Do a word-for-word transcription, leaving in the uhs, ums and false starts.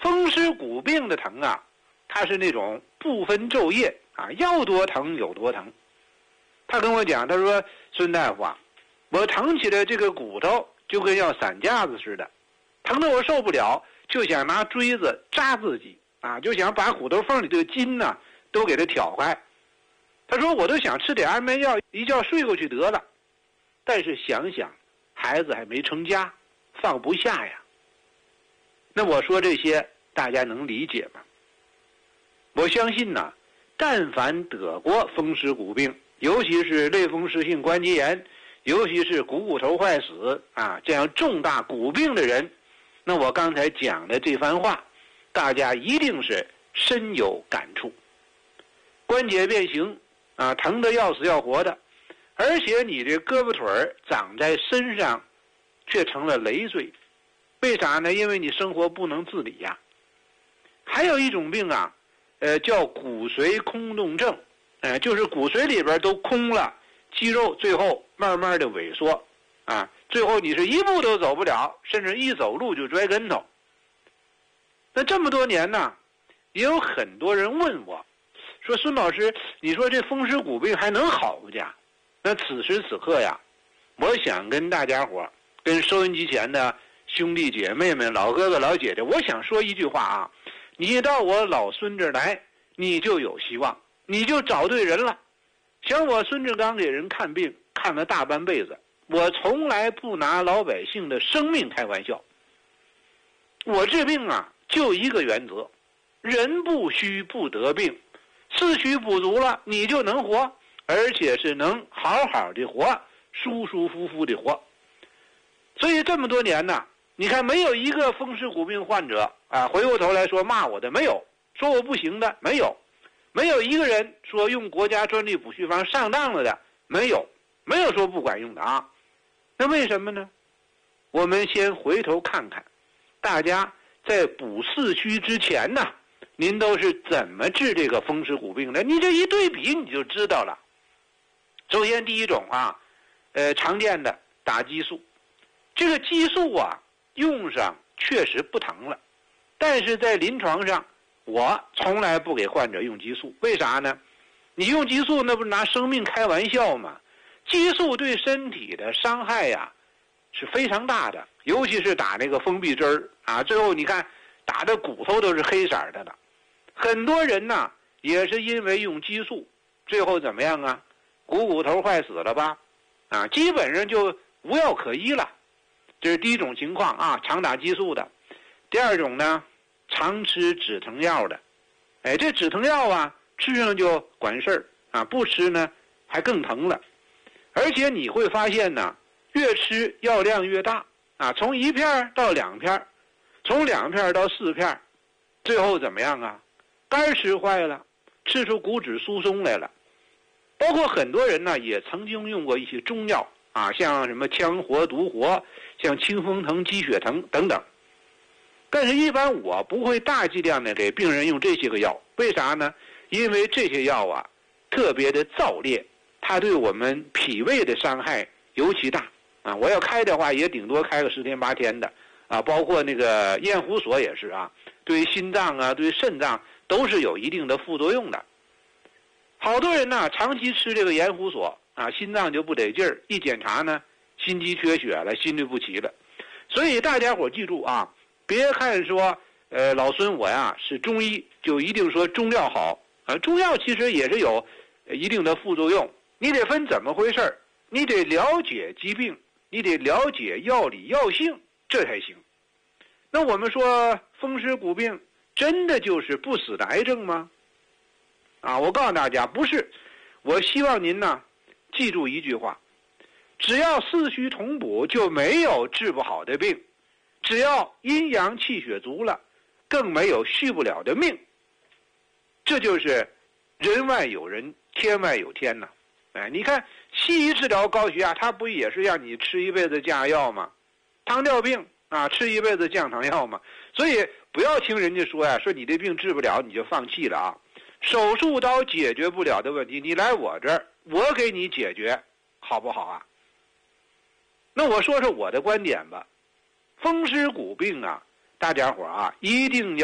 风湿骨病的疼啊，它是那种不分昼夜啊，要多疼有多疼。他跟我讲，他说孙大夫啊，我疼起来这个骨头就跟要散架子似的，疼得我受不了，就想拿锥子扎自己啊，就想把骨头缝里这个筋呢都给它挑开。他说我都想吃点安眠药，一觉睡过去得了。但是想想孩子还没成家，放不下呀。那我说这些大家能理解吗？我相信呢，但凡得过风湿骨病，尤其是类风湿性关节炎，尤其是股骨头坏死啊这样重大骨病的人，那我刚才讲的这番话，大家一定是深有感触。关节变形啊，疼得要死要活的，而且你这胳膊腿儿长在身上，却成了累赘。为啥呢？因为你生活不能自理呀。还有一种病啊，呃，叫骨髓空洞症，呃，就是骨髓里边都空了，肌肉最后慢慢的萎缩，啊，最后你是一步都走不了，甚至一走路就摔跟头。那这么多年呢，也有很多人问我，说孙老师，你说这风湿骨病还能好不家？那此时此刻呀，我想跟大家伙，跟收音机前的兄弟姐妹们、老哥哥老姐姐，我想说一句话啊，你到我老孙这儿来，你就有希望，你就找对人了。像我孙志刚给人看病看了大半辈子，我从来不拿老百姓的生命开玩笑。我治病啊，就一个原则，人不虚不得病，四虚不足了，你就能活，而且是能好好的活，舒舒服服的活。所以这么多年呢，你看没有一个风湿骨病患者啊，回过头来说骂我的没有，说我不行的没有，没有一个人说用国家专利补虚方上当了的没有，没有说不管用的啊。那为什么呢？我们先回头看看，大家在补四虚之前呢，您都是怎么治这个风湿骨病的？你这一对比你就知道了。首先第一种啊，呃，常见的打激素。这个激素啊，用上确实不疼了，但是在临床上，我从来不给患者用激素。为啥呢？你用激素那不是拿生命开玩笑吗？激素对身体的伤害呀、啊、是非常大的，尤其是打那个封闭针儿啊，最后你看打的骨头都是黑色的了。很多人呢也是因为用激素，最后怎么样啊？股骨头坏死了吧？啊，基本上就无药可医了。这是第一种情况啊，常打激素的。第二种呢，常吃止疼药的。哎，这止疼药啊，吃上就管事儿啊，不吃呢还更疼了。而且你会发现呢，越吃药量越大啊，从一片到两片，从两片到四片，最后怎么样啊？肝吃坏了，吃出骨质疏松来了。包括很多人呢，也曾经用过一些中药啊，像什么羌活、独活，像清风藤、鸡血藤等等。但是一般我不会大剂量的给病人用这些个药，为啥呢？因为这些药啊特别的燥烈，它对我们脾胃的伤害尤其大啊。我要开的话也顶多开个十天八天的啊，包括那个咽胡索也是啊，对于心脏啊、对于肾脏都是有一定的副作用的。好多人呢长期吃这个盐胡索啊，心脏就不得劲儿，一检查呢心肌缺血了，心律不齐了。所以大家伙记住啊，别看说呃老孙我呀是中医就一定说中药好啊，中药其实也是有一定的副作用，你得分怎么回事儿，你得了解疾病，你得了解药理药性，这才行。那我们说风湿骨病真的就是不死的癌症吗？啊，我告诉大家不是。我希望您呢记住一句话，只要四虚同补就没有治不好的病，只要阴阳气血足了更没有续不了的命。这就是人外有人，天外有天呐。哎，你看西医治疗高血压，它不也是让你吃一辈子降压药吗？糖尿病啊，吃一辈子降糖药吗？所以不要听人家说呀，说你这病治不了你就放弃了啊。手术刀解决不了的问题，你来我这儿，我给你解决，好不好啊？那我说说我的观点吧。风湿骨病啊，大家伙啊，一定要